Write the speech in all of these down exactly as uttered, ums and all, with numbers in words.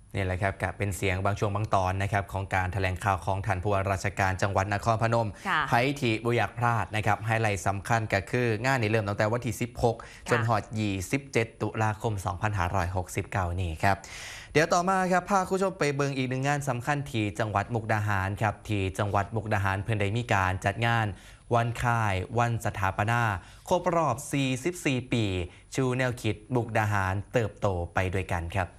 นี่แหละครับกับเป็นเสียงบางช่วงบางตอนนะครับของการแถลงข่าวของท่านผู้ว่าราชการจังหวัดนครพนมไพ่ที่บุอยากพลาดนะครับไฮไลท์สำคัญก็คืองานในเริ่มตั้งแต่วันที่สิบหกจนหอดยี่สิบเจ็ดตุลาคมสองพันห้าร้อยหกสิบเก้านี่ครับเดี๋ยวต่อมาครับพาคุณผู้ชมไปเบิงอีกหนึ่งงานสำคัญที่จังหวัดมุกดาหารครับที่จังหวัดมุกดาหารเพิ่นได้มีการจัดงานวันค่ายวันสถาปนาครบรอบสี่สิบสี่ปีชูแนวคิดมุกดาหารเติบโตไปด้วยกันครับ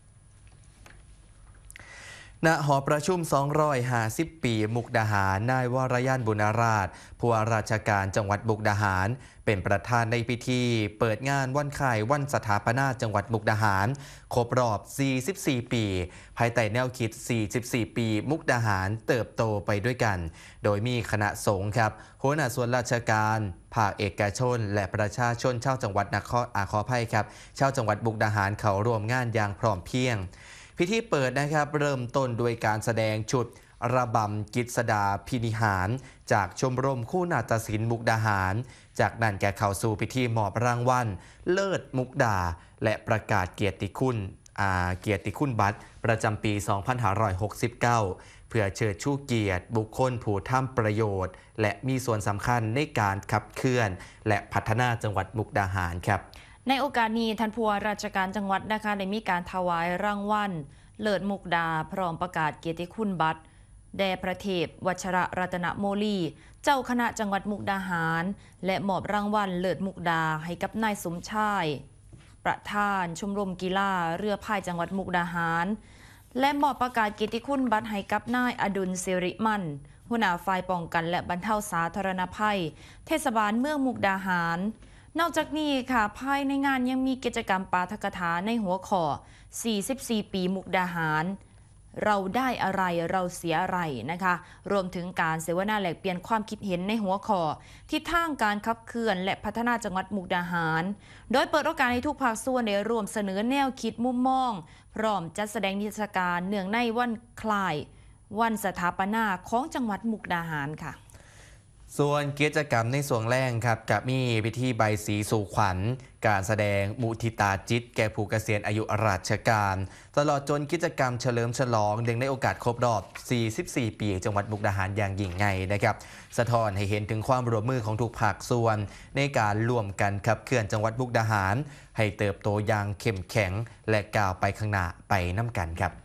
ณหอประชุมสองร้อยห้าสิบปีมุกดาหารนายวรยันบุญราชผู้ว่าราชการจังหวัดมุกดาหารเป็นประธานในพิธีเปิดงานวันค่ายวันสถาปนาจังหวัดมุกดาหารครบรอบสี่สิบสี่ปีภายใต้แนวคิดสี่สิบสี่ปีมุกดาหารเติบโตไปด้วยกันโดยมีคณะสงฆ์ครับหัวหน้าส่วนราชการภาคเอกชนและประชาชนชาวจังหวัดนครอาขออภัยครับชาวจังหวัดมุกดาหารเขาร่วมงานอย่างพร้อมเพรียงพิธีเปิดนะครับเริ่มต้นด้วยการแสดงชุดระบำกิจสดาพินิหารจากชมรมคู่นาฏศิลป์มุกดาหารจากนั้นแก่เข้าสู่พิธีมอบรางวัลเลิศมุกดาและประกาศเกียรติคุณเกียรติคุณบัตรประจำปี สองพันห้าร้อยหกสิบเก้า เพื่อเชิดชูเกียรติบุคคลผู้ทำประโยชน์และมีส่วนสำคัญในการขับเคลื่อนและพัฒนาจังหวัดมุกดาหารครับในโอกาสนี้ท่านผู้ว่าราชการจังหวัดนะคะได้มีการถวายรางวัลเลิศมุกดาพร้อมประกาศเกียรติคุณบัตรแด่พระเทพวัชระรัตนโมลีเจ้าคณะจังหวัดมุกดาหารและมอบรางวัลเลิศมุกดาให้กับนายสมชายประธานชมรมกีฬาเรือพายจังหวัดมุกดาหารและมอบประกาศเกียรติคุณบัตรให้กับนายอดุลศิริมันหัวหน้าฝ่ายป้องกันและบรรเทาสาธารณภัยเทศบาลเมืองมุกดาหารนอกจากนี้ค่ะภายในงานยังมีกิจกรรมปาฐกถาในหัวข้อสี่สิบสี่ปีมุกดาหารเราได้อะไรเราเสียอะไรนะคะรวมถึงการเสวนาแลกเปลี่ยนความคิดเห็นในหัวข้อทิศทางการขับเคลื่อนและพัฒนาจังหวัดมุกดาหารโดยเปิดโอกาสให้ทุกภาคส่วนได้ร่วมเสนอแนวคิดมุมมองพร้อมจัดแสดงนิทรรศการเนื่องในวันคล้ายวันสถาปนาของจังหวัดมุกดาหารค่ะส่วนกิจกรรมในส่วนแรกครับกับมีพิธีใบสีสู่ขวัญการแสดงมุทิตาจิตแก่ผู้เกษียณอายุราชการตลอดจนกิจกรรมเฉลิมฉลองเนื่องในโอกาสครบรอบสี่สิบสี่ปีจังหวัดมุกดาหารอย่างยิ่งใหญ่นะครับสะท้อนให้เห็นถึงความร่วมมือของทุกภาคส่วนในการร่วมกันขับเคลื่อนจังหวัดมุกดาหารให้เติบโตอย่างเข้มแข็งและก้าวไปข้างหน้าไปน้ำกันครับ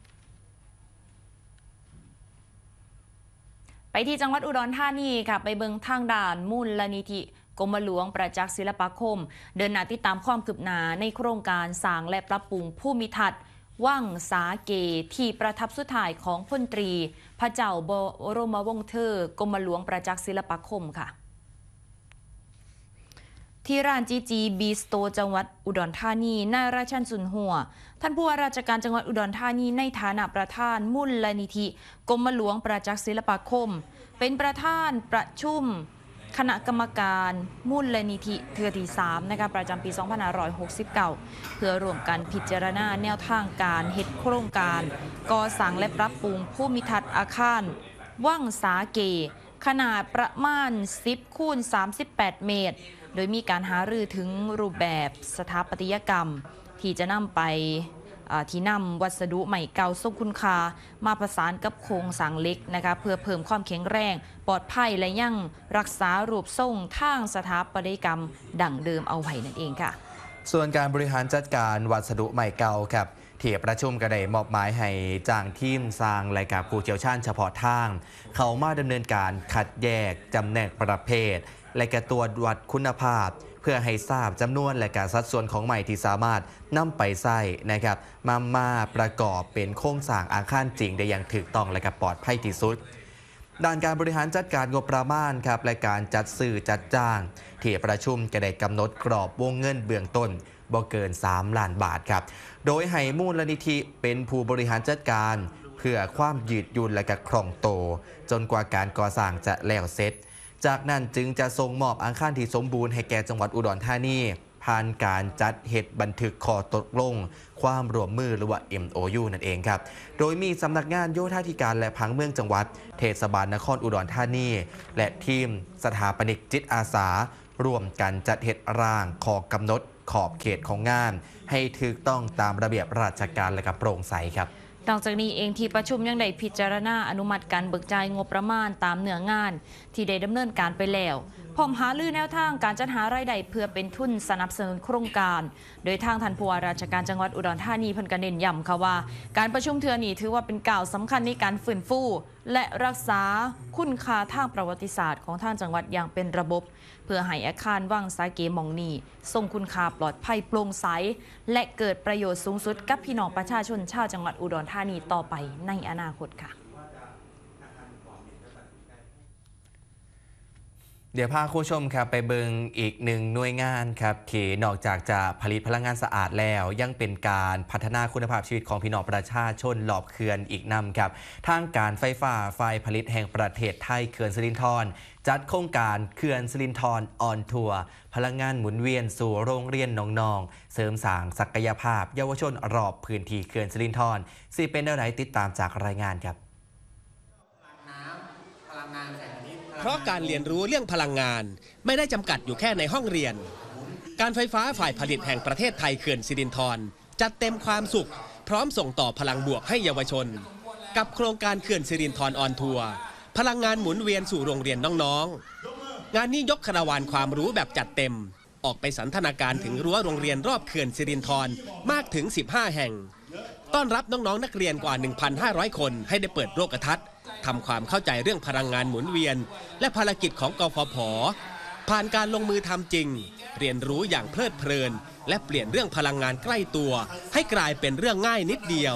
ไปที่จังหวัดอุดรธานีค่ะไปเบิงทางด่านมูลนิธิกรมหลวงประจักษ์ศิลปาคมเดินหน้าติดตามความคืบหน้าในโครงการสร้างและปรับปรุงภูมิทัศน์ว่างสาเกที่ประทับสุดท้ายของพลตรีพระเจ้าบรมวงศ์เธอกรมหลวงประจักษ์ศิลปาคมค่ะที่ร้านจีจีบีสโตจังหวัดอุดรธานีนายราชันสุนหัวท่านผู้ว่าราชการจังหวัดอุดรธานีในฐานะประธานมูลนิธิกรมหลวงประจักษ์ศิลปาคมเป็นประธานประชุมคณะกรรมการมูลนิธิเทือที่สามนะคะประจำปี สองพันห้าร้อยหกสิบเก้า เพื่อร่วมกันพิจารณาแนวทางการเฮ็ดโครงการก่อสร้างและปรับปรุงภูมิทัศน์อาคารว่างสาเกขนาดประมาณสิบคูณสามสิบแปดเมตรโดยมีการหารือถึงรูปแบบสถาปัตยกรรมที่จะนำไปที่นำวัสดุใหม่เก่าทรงคุณค่ามาประสานกับโครงสร้างเล็กนะคะเพื่อเพิ่มความแข็งแรงปลอดภัยและยังรักษารูปทรงทางสถาปัตยกรรมดั่งเดิมเอาไว้นั่นเองค่ะส่วนการบริหารจัดการวัสดุใหม่เก่าครับที่ประชุมก็ได้มอบหมายให้จ้างทีมสร้างและกับผู้เชี่ยวชาญเฉพาะทางเขามาดำเนินการคัดแยกจำแนกประเภทและกตรวจวัดคุณภาพเพื่อให้ทราบจำนวนและการสัดส่วนของใหม่ที่สามารถนำไปใส่นะครับมามาประกอบเป็นโครงสร้างอาคารจริงได้อย่างถูกต้องและก็ปลอดภัยที่สุดด้านการบริหารจัดการงบประมาณครับและการจัดซื้อจัดจ้างที่ประชุมก็ได้กำหนดกรอบวงเงินเบื้องต้นบ่เกินสามล้านบาทครับโดยให้มูลนิธิเป็นผู้บริหารจัดการเพื่อความยืดหยุ่นและก็คล่องโตจนกว่าการก่อสร้างจะแล้วเสร็จจากนั้นจึงจะส่งมอบอาคารที่สมบูรณ์ให้แก่จังหวัดอุดรธานีผ่านการจัดเหตุบันทึกข้อตกลงความร่วมมือหรือว่า เอ็ม โอ ยู นั่นเองครับโดยมีสำนักงานโยธาธิการและผังเมืองจังหวัดเทศบาลนครอุดรธานีและทีมสถาปนิกจิตอาสาร่วมกันจัดเหตุร่างข้อกำหนดขอบเขตของงานให้ถูกต้องตามระเบียบราชการและก็โปร่งใสครับนอกจากนี้เองที่ประชุมยังได้พิจารณาอนุมัติการเบิกจ่ายงบประมาณตามเนื้องานที่ได้ดำเนินการไปแล้วพร้อมหารือแนวทางการจัดหารายได้เพื่อเป็นทุนสนับสนุนโครงการโดยทางท่านผู้ว่าราชการจังหวัดอุดรธานีเพิ่นก็เน้นย้ำค่ะว่าการประชุมเทื่อนี้ถือว่าเป็นก้าวสำคัญในการฟื้นฟูและรักษาคุณค่าทางประวัติศาสตร์ของทางจังหวัดอย่างเป็นระบบเพื่อให้อาคารว่างสาเกหม่องนี้ทรงคุณค่าปลอดภัยโปร่งใสและเกิดประโยชน์สูงสุดกับพี่น้องประชาชนชาวจังหวัดอุดรธานีต่อไปในอนาคตค่ะเดี๋ยวพาคุณผู้ชมครับไปเบิงอีกหนึ่งหน่วยงานครับที่นอกจากจะผลิตพลังงานสะอาดแล้วยังเป็นการพัฒนาคุณภาพชีวิตของพี่น้องประชาชนหลอบเขื่อนอีกนำครับทางการไฟฟ้าฝ่ายผลิตแห่งประเทศไทยเขื่อนสิรินธรจัดโครงการเขื่อนสิรินธรออนทัวร์พลังงานหมุนเวียนสู่โรงเรียนน้องๆเสริมสร้างศักยภาพเยาวชนรอบพื้นที่เขื่อนสิรินธรสิเป็นอะไรติดตามจากรายงานครับเพราะการเรียนรู้เรื่องพลังงานไม่ได้จำกัดอยู่แค่ในห้องเรียนการไฟฟ้าฝ่ายผลิตแห่งประเทศไทยเขื่อนสิรินธรจัดเต็มความสุขพร้อมส่งต่อพลังบวกให้เยาวชนกับโครงการเขื่อนสิรินธรออนทัวร์พลังงานหมุนเวียนสู่โรงเรียนน้องๆงานนี้ยกคาราวานความรู้แบบจัดเต็มออกไปสันทนาการถึงรั้วโรงเรียนรอบเขื่อนสิรินธรมากถึงสิบห้าแห่งต้อนรับน้องๆนักเรียนกว่า หนึ่งพันห้าร้อย คนให้ได้เปิดโลกทัศน์ทำความเข้าใจเรื่องพลังงานหมุนเวียนและภารกิจของกฟผ.ผ่านการลงมือทำจริงเรียนรู้อย่างเพลิดเพลินและเปลี่ยนเรื่องพลังงานใกล้ตัวให้กลายเป็นเรื่องง่ายนิดเดียว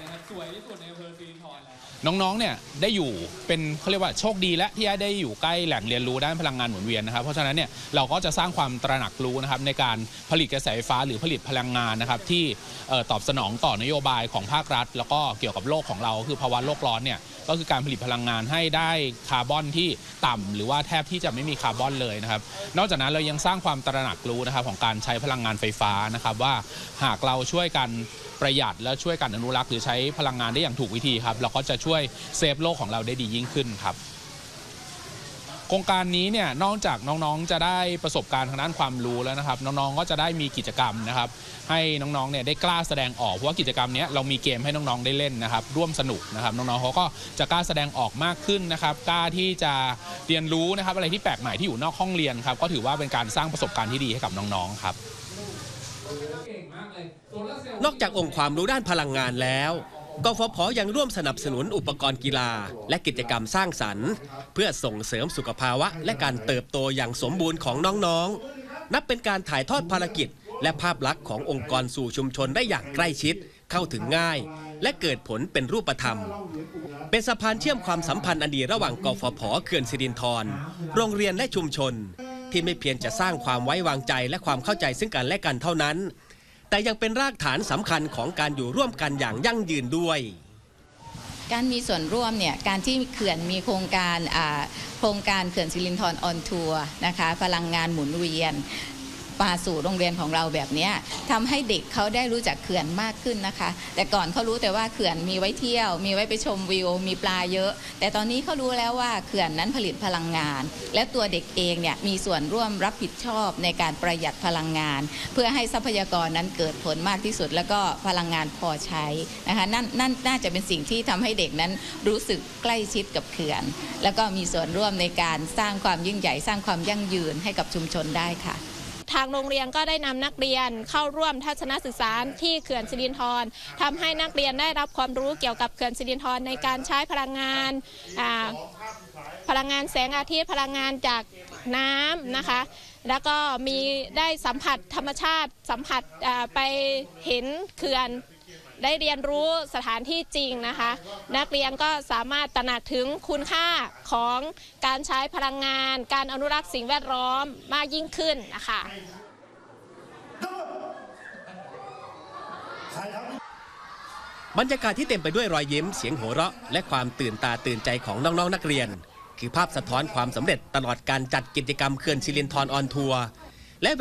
น้องๆ เนี่ยได้อยู่เป็นเขาเรียกว่าโชคดีและที่ได้อยู่ใกล้แหล่งเรียนรู้ด้านพลังงานหมุนเวียนนะครับเพราะฉะนั้นเนี่ยเราก็จะสร้างความตระหนักรู้นะครับในการผลิตกระแสไฟฟ้าหรือผลิตพลังงานนะครับที่ตอบสนองต่อนโยบายของภาครัฐแล้วก็เกี่ยวกับโลกของเราคือภาวะโลกร้อนเนี่ยก็คือการผลิตพลังงานให้ได้คาร์บอนที่ต่ำหรือว่าแทบที่จะไม่มีคาร์บอนเลยนะครับนอกจากนั้นเรายังสร้างความตระหนักรู้นะครับของการใช้พลังงานไฟฟ้านะครับว่าหากเราช่วยกันประหยัดและช่วยกันอนุรักษ์หรือใช้พลังงานได้อย่างถูกวิธีครับเราก็จะช่วยเซฟโลกของเราได้ดียิ่งขึ้นครับโครงการนี้เนี่ยนอกจากน้องๆจะได้ประสบการณ์ทางด้านความรู้แล้วนะครับน้องๆก็จะได้มีกิจกรรมนะครับให้น้องๆเนี่ยได้กล้าแสดงออกเพราะว่ากิจกรรมนี้เรามีเกมให้น้องๆได้เล่นนะครับร่วมสนุกนะครับน้องๆเขาก็จะกล้าแสดงออกมากขึ้นนะครับกล้าที่จะเรียนรู้นะครับอะไรที่แปลกใหม่ที่อยู่นอกห้องเรียนครับก็ถือว่าเป็นการสร้างประสบการณ์ที่ดีให้กับน้องๆครับนอกจากองค์ความรู้ด้านพลังงานแล้วกฟผ.ยังร่วมสนับสนุนอุปกรณ์กีฬาและกิจกรรมสร้างสรรค์เพื่อส่งเสริมสุขภาวะและการเติบโตอย่างสมบูรณ์ของน้องๆนับเป็นการถ่ายทอดภารกิจและภาพลักษณ์ขององค์กรสู่ชุมชนได้อย่างใกล้ชิดเข้าถึงง่ายและเกิดผลเป็นรูปธรรมเป็นสะพานเชื่อมความสัมพันธ์อันดีระหว่างกฟผ.เขื่อนสิรินธรโรงเรียนและชุมชนที่ไม่เพียงจะสร้างความไว้วางใจและความเข้าใจซึ่งกันและกันเท่านั้นแต่ยังเป็นรากฐานสำคัญของการอยู่ร่วมกันอย่างยั่งยืนด้วยการมีส่วนร่วมเนี่ยการที่เขื่อนมีโครงการโครงการเขื่อนสิรินธรออนทัวร์นะคะพลังงานหมุนเวียนมาสู่โรงเรียนของเราแบบนี้ทำให้เด็กเขาได้รู้จักเขื่อนมากขึ้นนะคะแต่ก่อนเขารู้แต่ว่าเขื่อนมีไว้เที่ยวมีไว้ไปชมวิวมีปลาเยอะแต่ตอนนี้เขารู้แล้วว่าเขื่อนนั้นผลิตพลังงานและตัวเด็กเองเนี่ยมีส่วนร่วมรับผิดชอบในการประหยัดพลังงานเพื่อให้ทรัพยากรนั้นเกิดผลมากที่สุดแล้วก็พลังงานพอใช้นะคะนั่นนั่นน่าจะเป็นสิ่งที่ทำให้เด็กนั้นรู้สึกใกล้ชิดกับเขื่อนแล้วก็มีส่วนร่วมในการสร้างความยิ่งใหญ่สร้างความยั่งยืนให้กับชุมชนได้ค่ะทางโรงเรียนก็ได้นำนักเรียนเข้าร่วมทัศนศึกษาที่เขื่อนสิรินธรทำให้นักเรียนได้รับความรู้เกี่ยวกับเขื่อนสิรินธรในการใช้พลังงานพลังงานแสงอาทิตย์พลังงานจากน้ำนะคะแล้วก็มีได้สัมผัสธรรมชาติสัมผัสไปเห็นเขื่อนได้เรียนรู้สถานที่จริงนะคะนักเรียนก็สามารถตระหนักถึงคุณค่าของการใช้พลังงานการอนุรักษ์สิ่งแวดล้อมมากยิ่งขึ้นนะคะบรรยากาศที่เต็มไปด้วยรอยยิ้มเสียงหัวเราะและความตื่นตาตื่นใจของน้องๆนักเรียนคือภาพสะท้อนความสำเร็จตลอดการจัดกิจกรรมเขื่อนสิรินธรออนทัวร์